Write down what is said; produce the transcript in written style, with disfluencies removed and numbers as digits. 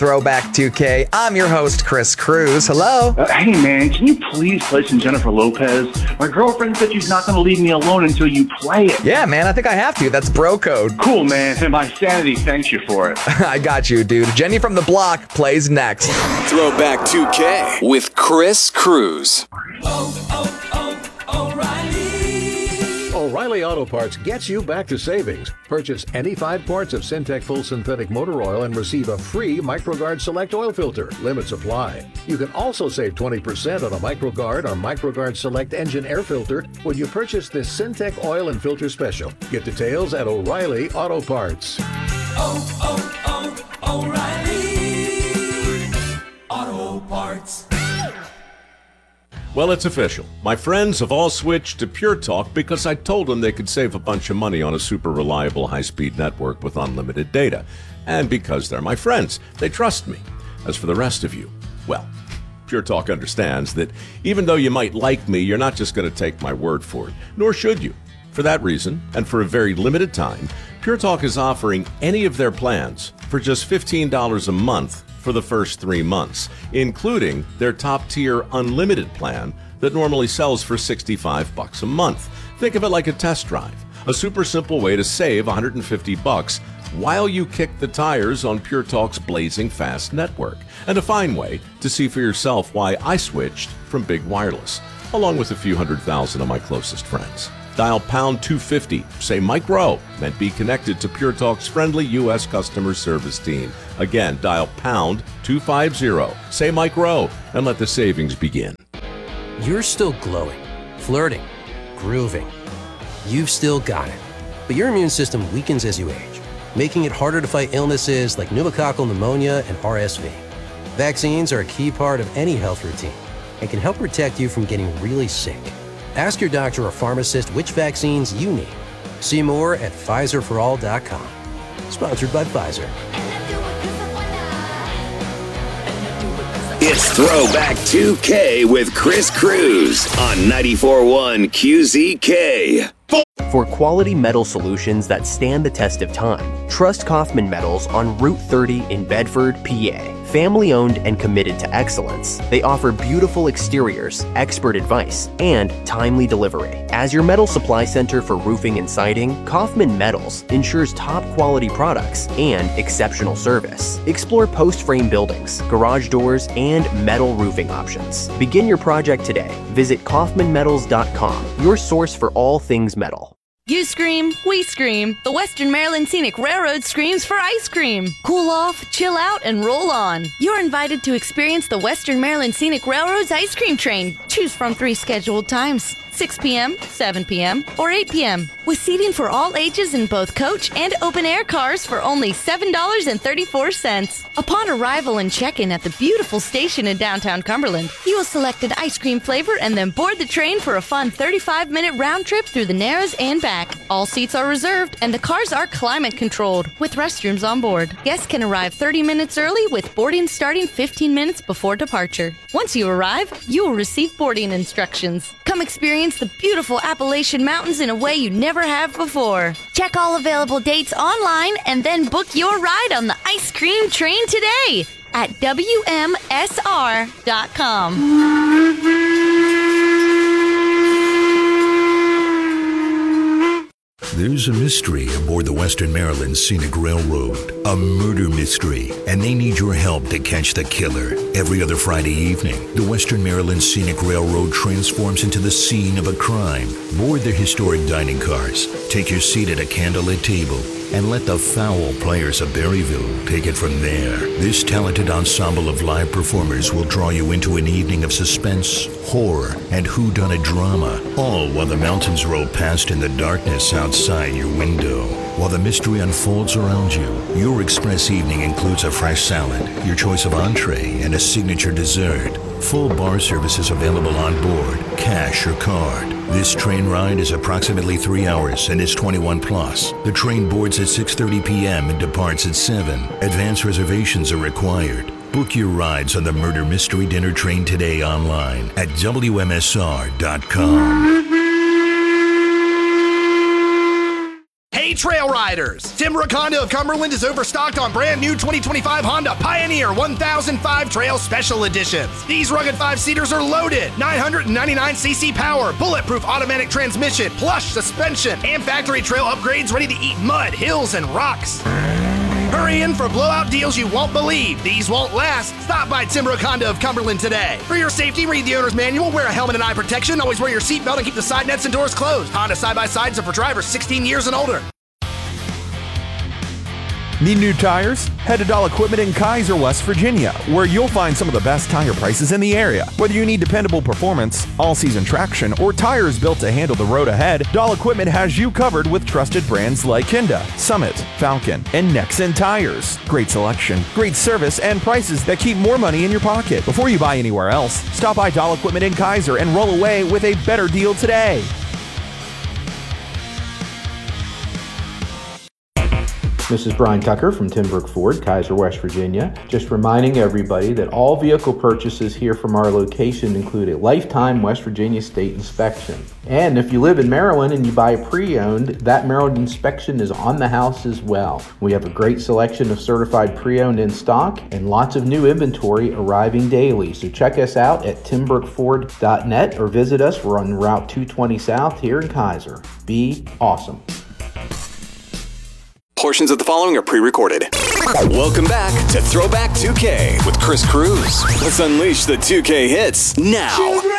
Throwback 2K. I'm your host, Chris Cruz. Hello. Hey, man, can you please play some Jennifer Lopez? My girlfriend said she's not going to leave me alone until you play it. Yeah, man, I think I have to. That's bro code. Cool, man. And my sanity thanks you for it. I got you, dude. Jenny from the Block plays next. Throwback 2K with Chris Cruz. O'Reilly Auto Parts gets you back to savings. Purchase any 5 quarts of Syntec Full Synthetic Motor Oil and receive a free MicroGuard Select Oil Filter. Limits apply. You can also save 20% on a MicroGuard or MicroGuard Select Engine Air Filter when you purchase this Syntec Oil and Filter Special. Get details at O'Reilly Auto Parts. O'Reilly Auto Parts. Well, it's official. My friends have all switched to Pure Talk because I told them they could save a bunch of money on a super reliable high-speed network with unlimited data. And because they're my friends, they trust me. As for the rest of you, well, Pure Talk understands that even though you might like me, you're not just going to take my word for it, nor should you. For that reason, and for a very limited time, Pure Talk is offering any of their plans for just $15 a month for the first 3 months, including their top-tier unlimited plan that normally sells for $65 a month. Think of it like a test drive, a super simple way to save $150 while you kick the tires on Pure Talk's blazing fast network, and a fine way to see for yourself why I switched from Big Wireless, along with a few 100,000 of my closest friends. Dial pound 250, say Mike Rowe, and be connected to Pure Talk's friendly U.S. customer service team. Again, dial pound 250, say Mike Rowe, and let the savings begin. You're still glowing, flirting, grooving. You've still got it. But your immune system weakens as you age, making it harder to fight illnesses like pneumococcal pneumonia and RSV. Vaccines are a key part of any health routine and can help protect you from getting really sick. Ask your doctor or pharmacist which vaccines you need. See more at PfizerForAll.com. Sponsored by Pfizer. It's Throwback 2K with Chris Cruz on 94.1 QZK. For quality metal solutions that stand the test of time, trust Kaufman Metals on Route 30 in Bedford, PA. Family owned and committed to excellence, they offer beautiful exteriors, expert advice, and timely delivery. As your metal supply center for roofing and siding, Kaufman Metals ensures top quality products and exceptional service. Explore post-frame buildings, garage doors, and metal roofing options. Begin your project today. Visit KaufmanMetals.com, your source for all things metal. You scream, we scream. The Western Maryland Scenic Railroad screams for ice cream. Cool off, chill out, and roll on. You're invited to experience the Western Maryland Scenic Railroad's ice cream train. Choose from 3 scheduled times: 6 p.m., 7 p.m., or 8 p.m. with seating for all ages in both coach and open-air cars for only $7.34. Upon arrival and check-in at the beautiful station in downtown Cumberland, you will select an ice cream flavor and then board the train for a fun 35-minute round trip through the Narrows and back. All seats are reserved, and the cars are climate-controlled with restrooms on board. Guests can arrive 30 minutes early with boarding starting 15 minutes before departure. Once you arrive, you will receive boarding instructions. Come experience the beautiful Appalachian Mountains in a way you never have before. Check all available dates online and then book your ride on the ice cream train today at WMSR.com. There's a mystery aboard the Western Maryland Scenic Railroad, a murder mystery, and they need your help to catch the killer. Every other Friday evening, the Western Maryland Scenic Railroad transforms into the scene of a crime. Board their historic dining cars, take your seat at a candlelit table, and let the foul players of Berryville take it from there. This talented ensemble of live performers will draw you into an evening of suspense, horror, and whodunit drama, all while the mountains roll past in the darkness outside your window. While the mystery unfolds around you, your express evening includes a fresh salad, your choice of entree, and a signature dessert. Full bar service is available on board, cash or card. This train ride is approximately 3 hours and is 21 plus. The train boards at 6:30 p.m. and departs at 7. Advance reservations are required. Book your rides on the Murder Mystery Dinner Train today online at WMSR.com. Hey trail riders! Tim Raconda of Cumberland is overstocked on brand new 2025 Honda Pioneer 1005 Trail Special Editions. These rugged 5-seaters are loaded. 999cc power, bulletproof automatic transmission, plush suspension, and factory trail upgrades ready to eat mud, hills, and rocks. Hurry in for blowout deals you won't believe. These won't last. Stop by Tim Raconda of Cumberland today. For your safety, read the owner's manual, wear a helmet and eye protection, always wear your seatbelt, and keep the side nets and doors closed. Honda side-by-sides are for drivers 16 years and older. Need new tires? Head to Dahl Equipment in Kaiser, West Virginia, where you'll find some of the best tire prices in the area. Whether you need dependable performance, all-season traction, or tires built to handle the road ahead, Dahl Equipment has you covered with trusted brands like Kinda, Summit, Falcon, and Nexen tires. Great selection, great service, and prices that keep more money in your pocket. Before you buy anywhere else, stop by Dahl Equipment in Kaiser and roll away with a better deal today. This is Brian Tucker from Timbrook Ford, Kaiser, West Virginia. Just reminding everybody that all vehicle purchases here from our location include a lifetime West Virginia state inspection. And if you live in Maryland and you buy a pre-owned, that Maryland inspection is on the house as well. We have a great selection of certified pre-owned in stock and lots of new inventory arriving daily. So check us out at timbrookford.net or visit us. We're on Route 220 South here in Kaiser. Be awesome. Portions of the following are pre-recorded. Welcome back to Throwback 2K with Chris Cruz. Let's unleash the 2K hits now.